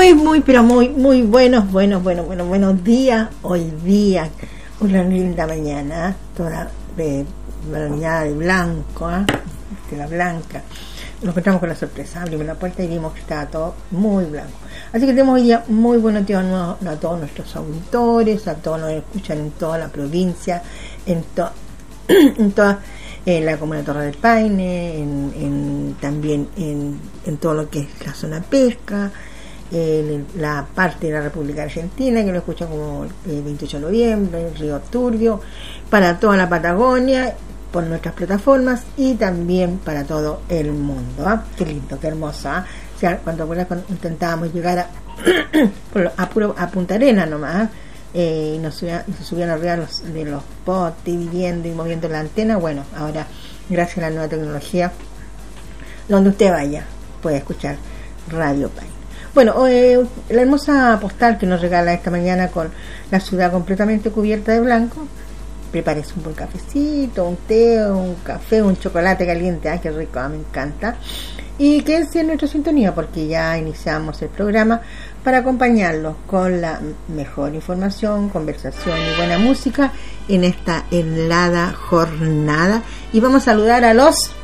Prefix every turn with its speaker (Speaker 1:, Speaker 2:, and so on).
Speaker 1: pero muy buenos días. Hoy día, una linda mañana, toda bañada de blanco, de la blanca. Nos encontramos con la sorpresa, abrimos la puerta y vimos que estaba todo muy blanco. Así que tenemos hoy día muy buenos días a todos nuestros auditores, a todos los que escuchan en toda la provincia, en toda la comuna de Torre del Paine, también en todo lo que es la zona pesca, la parte de la República Argentina, que lo escucha como el 28 de noviembre, el Río Turbio, para toda la Patagonia, por nuestras plataformas y también para todo el mundo. Qué lindo, qué hermoso. O sea, cuando intentábamos llegar a Punta Arenas nomás, y nos subían arriba de los botes, viviendo y moviendo la antena. Bueno, ahora gracias a la nueva tecnología, donde usted vaya puede escuchar Radio Paine. Bueno, la hermosa postal que nos regala esta mañana con la ciudad completamente cubierta de blanco. Prepárese un buen cafecito, un té, un café, un chocolate caliente. ¡Ay, qué rico! Me encanta. Y quédense en nuestra sintonía porque ya iniciamos el programa para acompañarlos con la mejor información, conversación y buena música en esta helada jornada. Y vamos a saludar a los